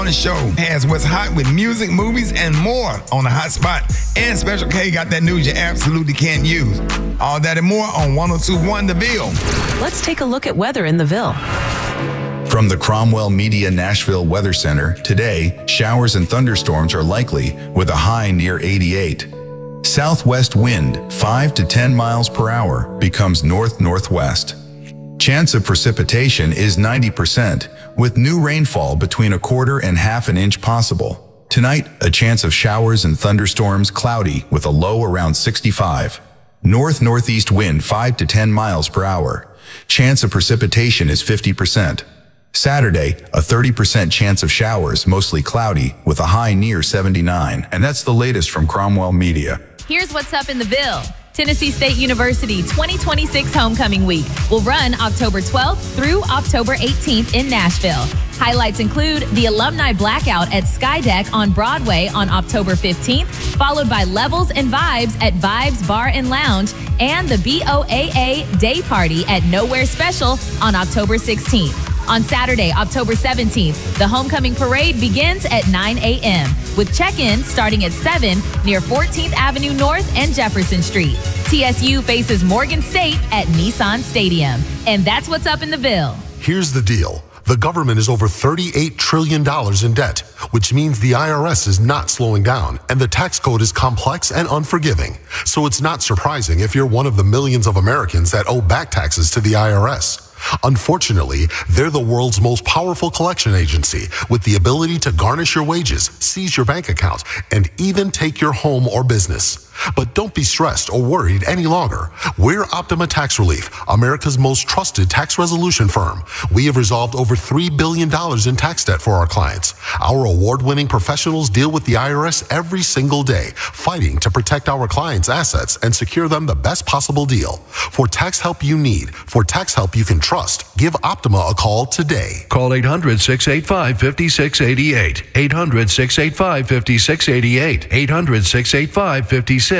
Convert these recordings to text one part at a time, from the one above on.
On the show has what's hot with music, movies, and more on the hot spot. And Special K got that news you absolutely can't use. All that and more on 102.1 The Ville. Let's take a look at weather in the Ville. From the Cromwell Media Nashville Weather Center, today, showers and thunderstorms are likely with a high near 88. Southwest wind, 5 to 10 miles per hour, becomes north-northwest. Chance of precipitation is 90%, with new rainfall between 1/4 and 1/2 an inch possible. Tonight, a chance of showers and thunderstorms, cloudy, with a low around 65. North-northeast wind 5 to 10 miles per hour. Chance of precipitation is 50%. Saturday, a 30% chance of showers, mostly cloudy, with a high near 79. And that's the latest from Cromwell Media. Here's what's up in the Ville. Tennessee State University 2026 Homecoming Week will run October 12th through October 18th in Nashville. Highlights include the Alumni Blackout at Skydeck on Broadway on October 15th, followed by Levels and Vibes at Vibes Bar and Lounge, and the BOAA Day Party at Nowhere Special on October 16th. On Saturday, October 17th, the Homecoming Parade begins at 9 a.m., with check-in starting at 7 near 14th Avenue North and Jefferson Street. TSU faces Morgan State at Nissan Stadium. And that's what's up in the Ville. Here's the deal. The government is over $38 trillion in debt, which means the IRS is not slowing down, and the tax code is complex and unforgiving. So it's not surprising if you're one of the millions of Americans that owe back taxes to the IRS. Unfortunately, they're the world's most powerful collection agency with the ability to garnish your wages, seize your bank account, and even take your home or business. But don't be stressed or worried any longer. We're Optima Tax Relief, America's most trusted tax resolution firm. We have resolved over $3 billion in tax debt for our clients. Our award-winning professionals deal with the IRS every single day, fighting to protect our clients' assets and secure them the best possible deal. For tax help you need, for tax help you can trust, give Optima a call today. Call 800-685-5688. 800-685-5688. 800-685-5688.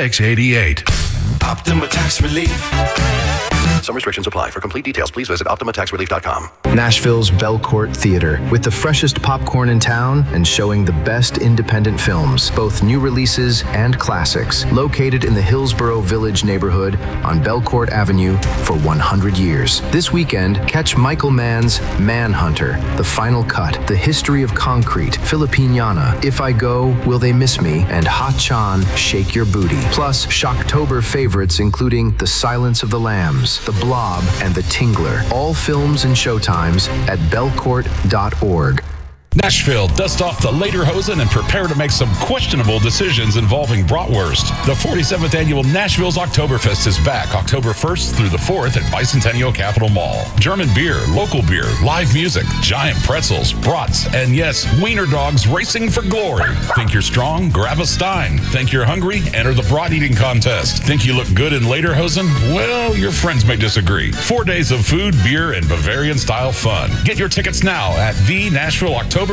Optima Tax Relief. Some restrictions apply. For complete details, please visit OptimaTaxRelief.com. Nashville's Belcourt Theater, with the freshest popcorn in town and showing the best independent films, both new releases and classics. Located in the Hillsborough Village neighborhood on Belcourt Avenue for 100 years. This weekend, catch Michael Mann's Manhunter, The Final Cut, The History of Concrete, Filipiniana, If I Go, Will They Miss Me, and Ha Chan, Shake Your Booty. Plus, Shocktober favorites including The Silence of the Lambs, The Blob, and The Tingler. All films and showtimes at belcourt.org. Nashville, dust off the lederhosen and prepare to make some questionable decisions involving bratwurst. The 47th annual Nashville's Oktoberfest is back October 1st through the 4th at Bicentennial Capitol Mall. German beer, local beer, live music, giant pretzels, brats, and yes, wiener dogs racing for glory. Think you're strong? Grab a Stein. Think you're hungry? Enter the brat eating contest. Think you look good in lederhosen? Well, your friends may disagree. 4 days of food, beer, and Bavarian-style fun. Get your tickets now at thenashvilleoktoberfest.com.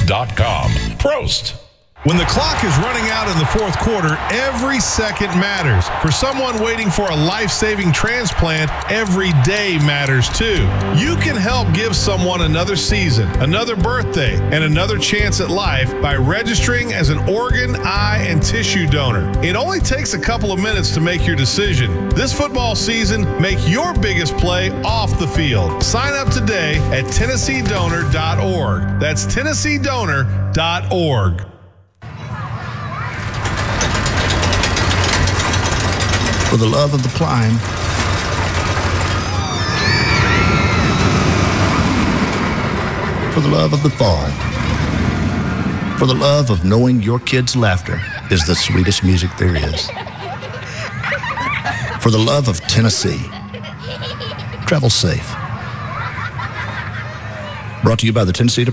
Prost! When the clock is running out in the fourth quarter, every second matters. For someone waiting for a life-saving transplant, every day matters too. You can help give someone another season, another birthday, and another chance at life by registering as an organ, eye, and tissue donor. It only takes a couple of minutes to make your decision. This football season, make your biggest play off the field. Sign up today at TennesseeDonor.org. That's TennesseeDonor.org. For the love of the climb, for the love of the fall, for the love of knowing your kids' laughter is the sweetest music there is, for the love of Tennessee. Travel safe. Brought to you by the Tennessee